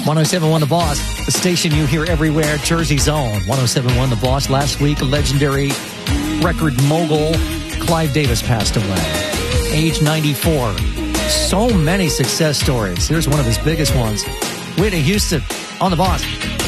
1071 The Boss, the station you hear everywhere, Jersey's own. 1071 The Boss. Last week, legendary record mogul Clive Davis passed away, age 94. So many success stories. Here's one of his biggest ones. Whitney Houston on The Boss.